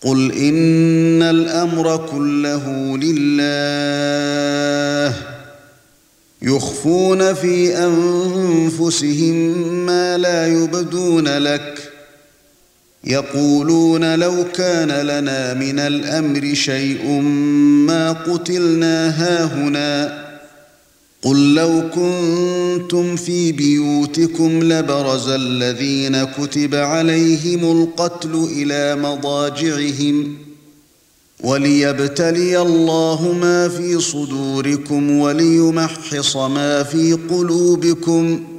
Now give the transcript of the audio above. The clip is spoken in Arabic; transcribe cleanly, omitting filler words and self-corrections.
قُلْ إِنَّ الْأَمْرَ كُلَّهُ لِلَّهِ يُخْفُونَ فِي أَنفُسِهِم مَّا لَا يُبْدُونَ لَكَ يَقُولُونَ لَوْ كَانَ لَنَا مِنَ الْأَمْرِ شَيْءٌ مَّا قُتِلْنَا هَاهُنَا قُل لَّوْ كُنتُمْ فِي بِيُوتِكُمْ لَبَرَزَ الَّذِينَ كُتِبَ عَلَيْهِمُ الْقَتْلُ إِلَى مَضَاجِعِهِمْ وَلِيَبْتَلِيَ اللَّهُ مَا فِي صُدُورِكُمْ وَلِيُمَحِّصَ مَا فِي قُلُوبِكُمْ